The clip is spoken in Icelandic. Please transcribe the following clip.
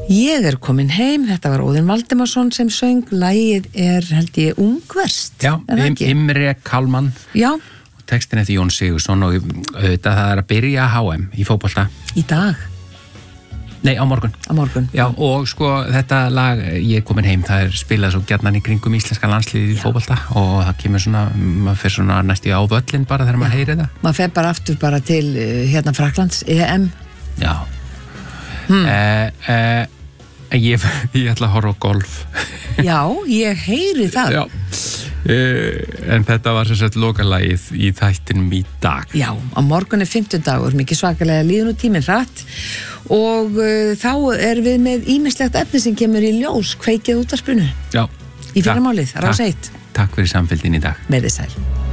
Ég komin heim, þetta var Óðinn Valdimarsson sem söng, lagið held ég Ungverst. Já, Imre Kalman. Já. Og textin eftir Jón Sigurðsson og auðvitað það að byrja HM í fótbolta. Í dag? Nei, á morgun. Á morgun. Já, og sko þetta lag, ég komin heim, það spilað svo gjarnan í kringum íslenska landsliðið í fótbolta og það kemur svona, maður fer svona næstu á völlin bara þegar maður heyrir það. Maður fer bara aftur bara til hérna Frakklands, EM. Já. Ég ætla að horfa á golf. Já, ég heyri það. Já. En þetta var sem sagt lokalagið í þættinum í dag. Já, á morgun 50 dagur, mikið svakalega líðun og tíminn hratt og þá við með ýmislegt efni sem kemur í ljós, kveikið útvarpinu. Já. Í fyrramálið, Rás 1. Takk fyrir samfylgdin í dag. Verið sæl.